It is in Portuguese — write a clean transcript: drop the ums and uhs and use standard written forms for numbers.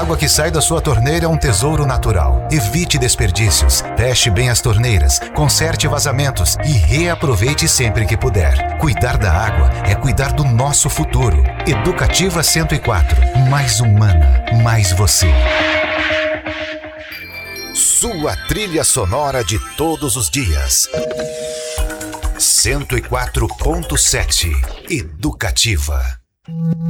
água que sai da sua torneira é um tesouro natural. Evite desperdícios, feche bem as torneiras, conserte vazamentos e reaproveite sempre que puder. Cuidar da água é cuidar do nosso futuro. Educativa 104. Mais humana, mais você. Sua trilha sonora de todos os dias. 104.7 Educativa.